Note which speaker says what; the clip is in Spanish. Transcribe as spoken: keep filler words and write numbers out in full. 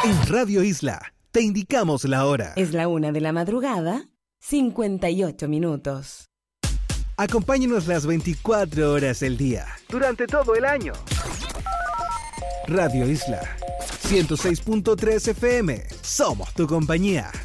Speaker 1: En Radio Isla te indicamos la hora.
Speaker 2: Es la una de la madrugada, cincuenta y ocho minutos.
Speaker 1: Acompáñanos las veinticuatro horas del día, durante todo el año. Radio Isla, ciento seis punto tres F M. Somos tu compañía.